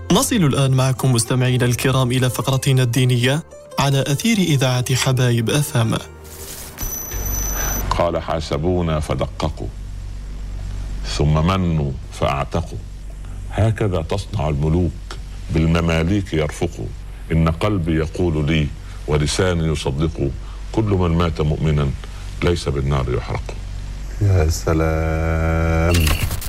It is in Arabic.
نصل الآن معكم مستمعينا الكرام إلى فقرتنا الدينية على أثير إذاعة حبايب FM. قال حاسبونا فدققوا ثم منوا فأعتقوا، هكذا تصنع الملوك بالمماليك يرفقوا، إن قلبي يقول لي ولساني يصدق، كل من مات مؤمنا ليس بالنار يحرق. يا سلام.